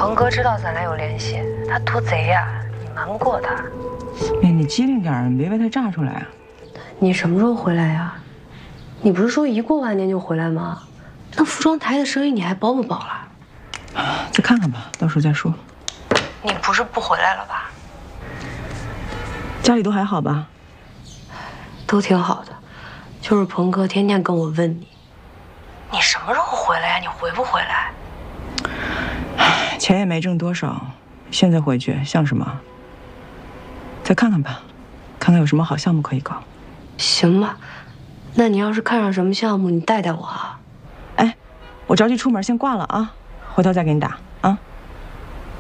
鹏哥知道咱俩有联系，他多贼呀！你瞒不过他。 哎，你机灵点儿，别被他炸出来啊！ 你什么时候回来呀？你不是说一过完年就回来吗？那服装台的生意你还包不包了？ 再看看吧，到时候再说。 你不是不回来了吧？ 家里都还好吧？ 都挺好的，就是鹏哥天天跟我问你，你什么时候回来呀？你回不回来？ 钱也没挣多少，现在回去像什么？再看看吧，看看有什么好项目可以搞。 行吧，那你要是看上什么项目，你带带我啊。 哎，我着急出门，先挂了啊，回头再给你打。